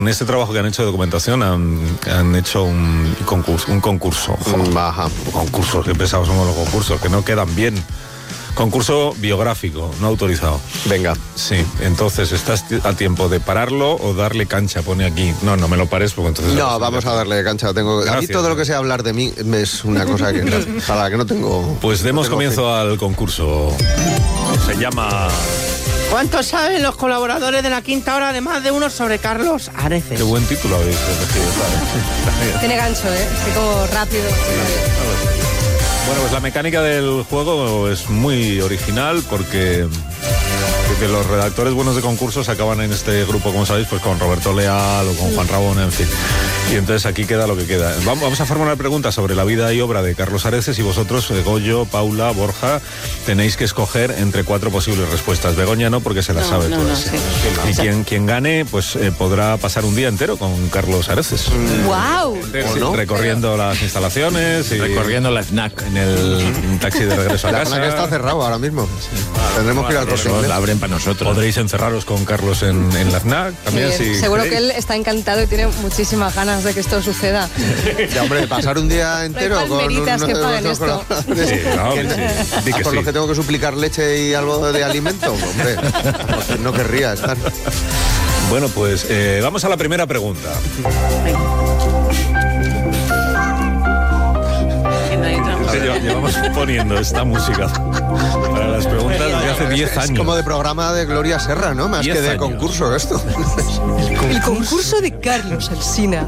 En este trabajo que han hecho de documentación han hecho un concurso. Baja. Concursos, qué pesados somos los concursos, que no quedan bien. Concurso biográfico, no autorizado. Venga. Sí, entonces, ¿estás a tiempo de pararlo o darle cancha? Pone aquí. No me lo pares porque entonces... No, vamos a darle cancha. A mí todo lo que sea hablar de mí es una cosa que para la que no tengo... Pues demos comienzo al concurso. Se llama... ¿Cuánto saben los colaboradores de La Quinta Hora, además de uno sobre Carlos Areces? Qué buen título habéis elegido. Tiene gancho, ¿eh? Es como rápido. Bueno, pues la mecánica del juego es muy original porque los redactores buenos de concursos acaban en este grupo, como sabéis, pues con Roberto Leal o con Juan Rabón, en fin. Y entonces aquí queda lo que queda. Vamos a formular preguntas sobre la vida y obra de Carlos Areces y vosotros, Goyo, Paula, Borja, tenéis que escoger entre 4 posibles respuestas. Begoña no, porque se las sabe todas. Sí. Y quien gane, pues podrá pasar un día entero con Carlos Areces. ¡Guau! ¿no? Recorriendo las instalaciones y recorriendo la FNAC. en el taxi de regreso a La casa. FNAC está cerrado ahora mismo. Tendremos que ir al Corte Eso Inglés. la abren para nosotros. Podréis encerraros con Carlos en la FNAC también. Muy bien. Si Seguro queréis. que él está encantado y tiene muchísimas ganas de que esto suceda. Ya, hombre, pasar un día entero hay con palmeritas que paguen con esto. Sí, no, sí. Di que por sí. lo que tengo que suplicar leche y algo de alimento, hombre, no querría estar. Bueno, pues vamos a la primera pregunta. Llevamos poniendo esta música para las preguntas desde hace 10 años. Es como de programa de Gloria Serra, ¿no? Más 10 que de años. concurso esto. El concurso de Carlos Alsina.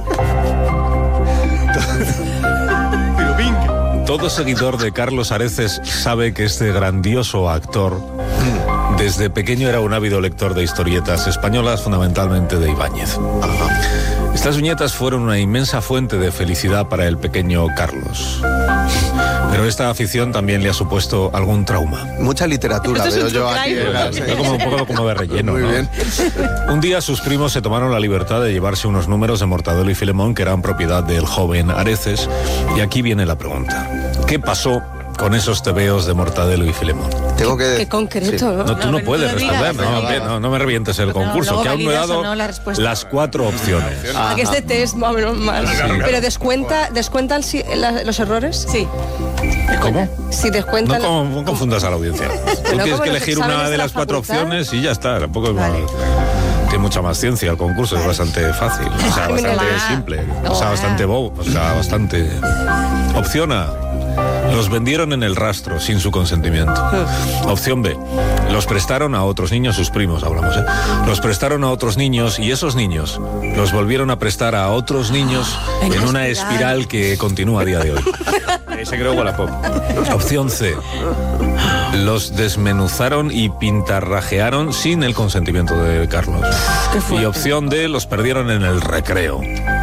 Todo seguidor de Carlos Areces sabe que este grandioso actor desde pequeño era un ávido lector de historietas españolas, fundamentalmente de Ibáñez. Estas viñetas fueron una inmensa fuente de felicidad para el pequeño Carlos. Pero esta afición también le ha supuesto algún trauma. Mucha literatura Esto es veo un yo true aquí. crime. Fue como un poco como de relleno, Muy ¿no? bien. Un día sus primos se tomaron la libertad de llevarse unos números de Mortadelo y Filemón que eran propiedad del joven Areces. Y aquí viene la pregunta. ¿Qué pasó con esos tebeos de Mortadelo y Filemón? Tengo que... Qué concreto, ¿no? No, tú no puedes pero no responder, digas, no, hombre, no me revientes el concurso, luego que aún no he validas dado o no la respuesta. las 4 opciones. Que este test más o menos mal. Pero ¿descuentan los errores? Sí. ¿Cómo? Si descuentan... No confundas a la audiencia. Tú tienes como que los elegir exámenes una de de la las 4 facultad. opciones y ya está, tampoco es Vale. tiene mucha más ciencia el concurso, es bastante fácil, o sea, Ay, mira. bastante simple, o sea, bastante bobo, o sea, bastante... Opción A. Los vendieron en el rastro sin su consentimiento. Opción B. Los prestaron a otros niños, sus primos hablamos, ¿eh? Los prestaron a otros niños y esos niños los volvieron a prestar a otros niños en una espiral que continúa a día de hoy. Ese creo Wallapop. Opción C. Los desmenuzaron y pintarrajearon sin el consentimiento de Carlos. Y opción D. Los perdieron en el recreo.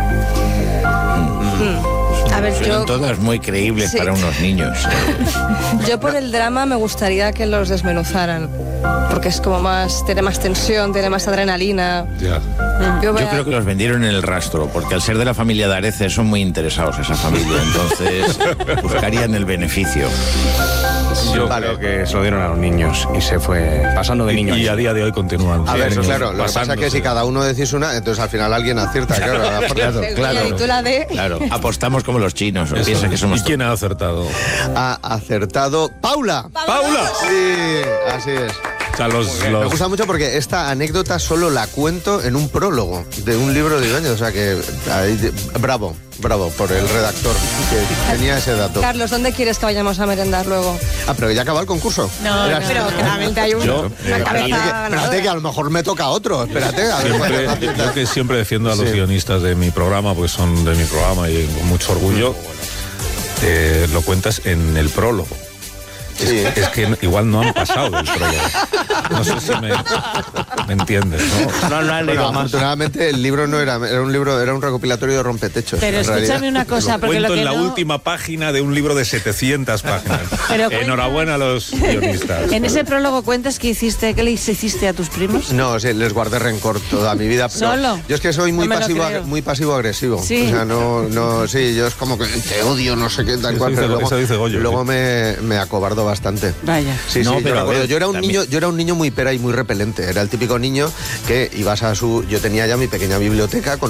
A ver, Son todas muy creíbles Sí. para unos niños. yo por el drama me gustaría que los desmenuzaran. Porque es como más, tiene más tensión, tiene más adrenalina. Ya. Yo creo que los vendieron en el rastro, porque al ser de la familia de Areces son muy interesados esa familia, entonces buscarían el beneficio. Yo creo que se lo dieron a los niños y se fue pasando de niño. Y a día de hoy continúan. A ver, niños claro, lo que pasa es que pasándose. si cada uno decís una, entonces al final alguien acierta, claro. Y tú la de... Claro, apostamos como los chinos, Eso. piensa que somos... ¿Y quién ha acertado? Ha acertado Paula. ¡Paula! Sí, así es. O sea, Me gusta mucho porque esta anécdota solo la cuento en un prólogo de un libro de Ibáñez, o sea que bravo por el redactor que tenía ese dato. Carlos, ¿dónde quieres que vayamos a merendar luego? Ah, pero ya acaba el concurso. No, Pero claramente hay Yo, una cabeza Espérate que a lo mejor me toca otro. Espérate, a ver. yo que siempre defiendo a los Sí. guionistas de mi programa, pues son de mi programa y con mucho orgullo, lo cuentas en el prólogo. Sí. Es que igual no han pasado el prólogo. No sé si me entiendes, ¿no? No han Bueno, afortunadamente el libro no era un libro, era un recopilatorio de rompetechos. Pero en escúchame realidad. una cosa, porque Cuento lo que en la no... última página de un libro de 700 páginas. Pero cuenta- Enhorabuena a los guionistas. En ese prólogo cuentas que le hiciste a tus primos. No, sí, les guardé rencor toda mi vida. Pero ¿Solo? Yo es que soy muy No me lo creo. pasivo-agresivo. Sí. O sea, sí, yo es como que te odio, no sé qué, tal cual. Eso Pero dice Goyo, luego sí. me acobardo bastante. Vaya. Sí, No, sí, pero yo a recuerdo. ver, Yo era un niño muy pera y muy repelente. Era el típico niño que ibas a su... Yo tenía ya mi pequeña biblioteca con